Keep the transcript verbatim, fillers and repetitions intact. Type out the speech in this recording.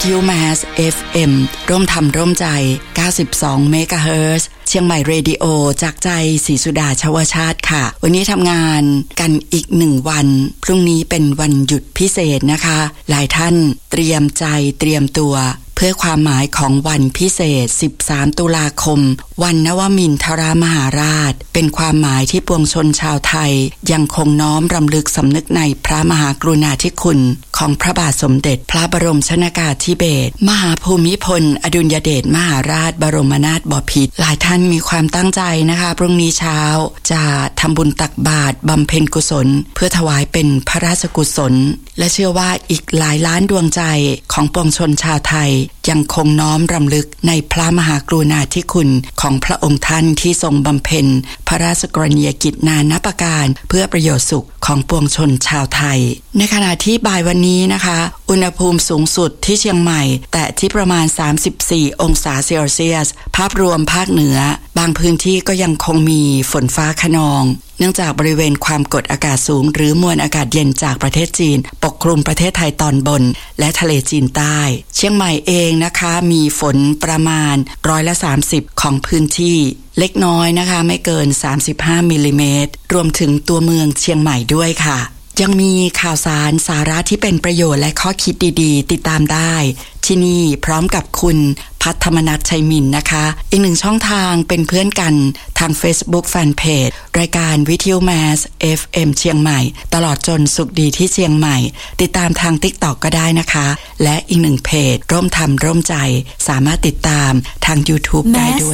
ทิวแมส เอฟ เอ็ม ร่วมทำร่วมใจเก้าสิบสองเมกะเฮิรตซ์เชียงใหม่เรดิโอจากใจศรีสุดาชวชาติค่ะวันนี้ทำงานกันอีกหนึ่งวันพรุ่งนี้เป็นวันหยุดพิเศษนะคะหลายท่านเตรียมใจเตรียมตัวเพื่อความหมายของวันพิเศษสิบสามตุลาคมวันนวมินทรมหาราชเป็นความหมายที่ปวงชนชาวไทยยังคงน้อมรำลึกสำนึกในพระมหากรุณาธิคุณของพระบาทสมเด็จพระบรมชนกาธิเบศรมหาภูมิพลอดุลยเดชมหาราชบรมนาถบพิตรหลายท่านมีความตั้งใจนะคะพรุ่งนี้เช้าจะทำบุญตักบาตรบำเพ็ญกุศลเพื่อถวายเป็นพระราชกุศลและเชื่อว่าอีกหลายล้านดวงใจของปวงชนชาวไทยยังคงน้อมรำลึกในพระมหากรุณาธิคุณของพระองค์ท่านที่ทรงบำเพ็ญพระราชกรณียกิจนานาประการเพื่อประโยชน์สุขของปวงชนชาวไทยในขณะที่บ่ายวันนี้นะคะอุณหภูมิสูงสุดที่เชียงใหม่แตะที่ประมาณสามสิบสี่องศาเซลเซียสภาพรวมภาคเหนือบางพื้นที่ก็ยังคงมีฝนฟ้าคะนองเนื่องจากบริเวณความกดอากาศสูงหรือมวลอากาศเย็นจากประเทศจีนปกคลุมประเทศไทยตอนบนและทะเลจีนใต้เชียงใหม่เองนะคะมีฝนประมาณร้อยละสามสิบของพื้นที่เล็กน้อยนะคะไม่เกินสามสิบห้ามิลลิเมตรรวมถึงตัวเมืองเชียงใหม่ด้วยค่ะยังมีข่าวสารสาระที่เป็นประโยชน์และข้อคิดดีๆติดตามได้ที่นี่พร้อมกับคุณพัฒธรรมนัสชัยมินนะคะอีกหนึ่งช่องทางเป็นเพื่อนกันทาง Facebook Fanpage รายการวิทยุแมส เอฟ เอ็ม เชียงใหม่ตลอดจนสุขดีที่เชียงใหม่ติดตามทาง TikTok ก็ได้นะคะและอีกหนึ่งเพจร่วมทำร่วมใจสามารถติดตามทาง YouTube ได้ด้วย